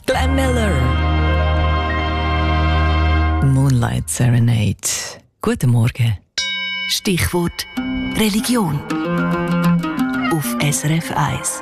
Glenn Miller. Moonlight Serenade. Guten Morgen. Stichwort Religion. Auf SRF 1.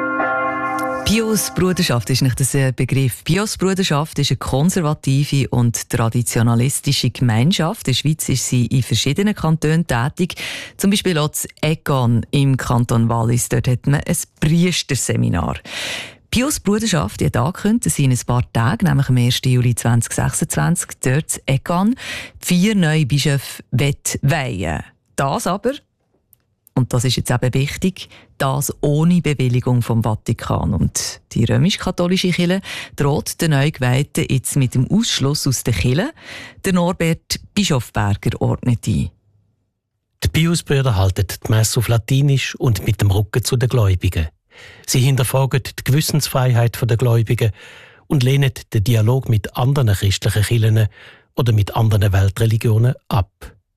Pius-Bruderschaft ist nicht ein Begriff. Pius-Bruderschaft ist eine konservative und traditionalistische Gemeinschaft. In der Schweiz ist sie in verschiedenen Kantonen tätig. Zum Beispiel auch in Egon im Kanton Wallis. Dort hat man ein Priesterseminar. Pius-Bruderschaft hat angekündigt, dass sie in ein paar Tagen, nämlich am 1. Juli 2026, dort in Egon 4 neue Bischöfe weihen. Das aber, und das ist jetzt eben wichtig, das ohne Bewilligung vom Vatikan. Und die römisch-katholische Kirche droht den Neugeweihten jetzt mit dem Ausschluss aus der Kirche. Der Norbert Bischofberger ordnet ein. Die Pius-Brüder halten die Messe auf Latinisch und mit dem Rücken zu den Gläubigen. Sie hinterfragen die Gewissensfreiheit der Gläubigen und lehnen den Dialog mit anderen christlichen Kirchen oder mit anderen Weltreligionen ab.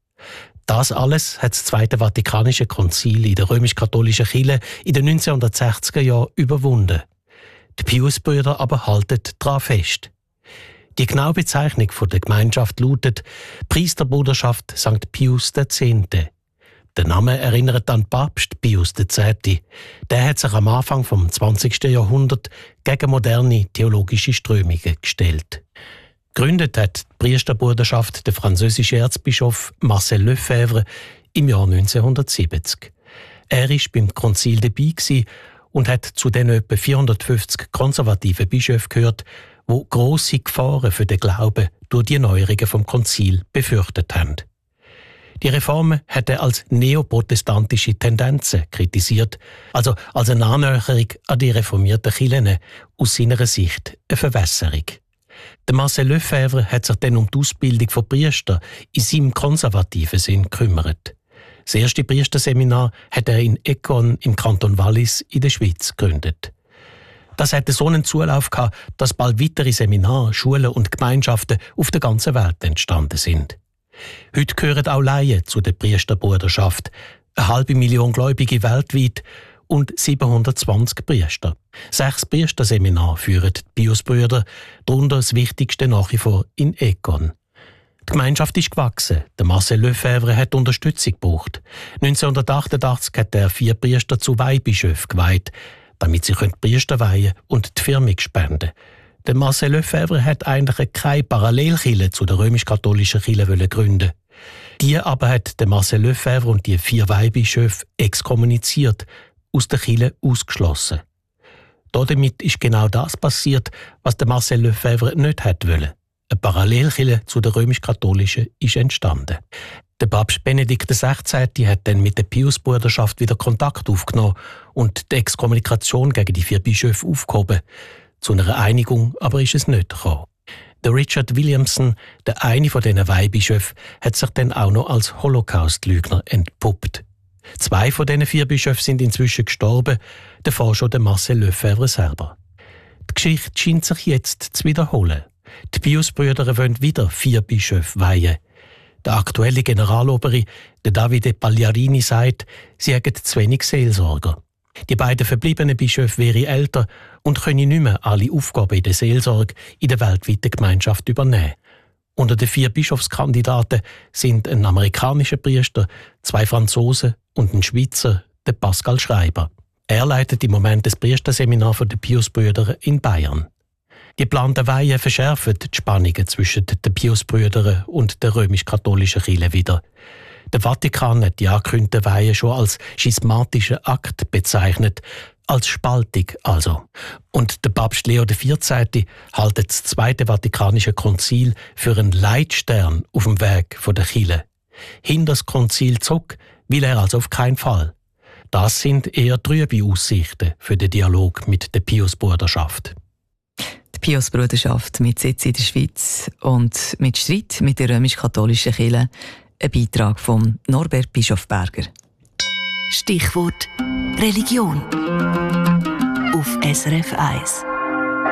Das alles hat das Zweite Vatikanische Konzil in der römisch-katholischen Kirche in den 1960er Jahren überwunden. Die Pius-Brüder aber halten daran fest. Die genaue Bezeichnung der Gemeinschaft lautet Priesterbruderschaft St. Pius X. Der Name erinnert an Papst Pius X. Der hat sich am Anfang des 20. Jahrhunderts gegen moderne theologische Strömungen gestellt. Gegründet hat die Priesterbruderschaft der französische Erzbischof Marcel Lefebvre im Jahr 1970. Er war beim Konzil dabei und hat zu den etwa 450 konservativen Bischöfen gehört, die grosse Gefahren für den Glauben durch die Neuerungen vom Konzil befürchtet haben. Die Reformen hat er als neoprotestantische Tendenzen kritisiert, also als eine Annäherung an die reformierten Kirchen, aus seiner Sicht eine Verwässerung. Der Marcel Lefebvre hat sich dann um die Ausbildung von Priestern in seinem konservativen Sinn gekümmert. Das erste Priesterseminar hat er in Egon im Kanton Wallis in der Schweiz gegründet. Das hatte so einen Zulauf gehabt, dass bald weitere Seminare, Schulen und Gemeinschaften auf der ganzen Welt entstanden sind. Heute gehören auch Laien zu der Priesterbruderschaft, 500.000 Gläubige weltweit und 720 Priester. 6 Priesterseminare führen die Pius-Brüder, darunter das wichtigste nach wie vor in Egon. Die Gemeinschaft ist gewachsen. Der Marcel Lefebvre hat Unterstützung gebraucht. 1988 hat er 4 Priester zu Weihbischöfen geweiht, damit sie Priester weihen und die Firmung spenden. Der Marcel Lefebvre hat eigentlich keine Parallelkirche zu der römisch-katholischen Kirche gründen. Die aber hat der Marcel Lefebvre und die 4 Weihbischöfe exkommuniziert, aus der Kirche ausgeschlossen. Damit ist genau das passiert, was der Marcel Lefebvre nicht wollte. Eine Parallelkirche zu der römisch-katholischen ist entstanden. Der Papst Benedikt XVI. Hat dann mit der Pius-Bruderschaft wieder Kontakt aufgenommen und die Exkommunikation gegen die 4 Bischöfe aufgehoben. Zu einer Einigung aber ist es nicht gekommen. Der Richard Williamson, der eine von diesen Weihbischöfen, hat sich dann auch noch als Holocaust-Lügner entpuppt. 2 von diesen 4 Bischöfen sind inzwischen gestorben, davor schon der Marcel Lefebvre selber. Die Geschichte scheint sich jetzt zu wiederholen. Die Pius-Brüder wollen wieder 4 Bischöfe weihen. Der aktuelle Generalobere, der Davide Pagliarini, sagt, sie hätten zu wenig Seelsorger. Die beiden verbliebenen Bischöfe wären älter und können nicht mehr alle Aufgaben in der Seelsorge in der weltweiten Gemeinschaft übernehmen. Unter den 4 Bischofskandidaten sind ein amerikanischer Priester, 2 Franzosen und ein Schweizer, der Pascal Schreiber. Er leitet im Moment das Priesterseminar für die Pius-Brüder in Bayern. Die geplanten Weihen verschärfen die Spannungen zwischen den Pius-Brüdern und der römisch-katholischen Kirche wieder. Der Vatikan hat die angekündigten Weihen schon als schismatischen Akt bezeichnet, als Spaltung also. Und der Papst Leo XIV. Hält das Zweite Vatikanische Konzil für einen Leitstern auf dem Weg der Kirche. Hinter das Konzil zurück will er also auf keinen Fall. Das sind eher trübe Aussichten für den Dialog mit der Pius-Bruderschaft. Die Pius-Bruderschaft mit Sitz in der Schweiz und mit Streit mit der römisch-katholischen Kirche. Ein Beitrag von Norbert Bischofberger. Stichwort Religion auf SRF 1.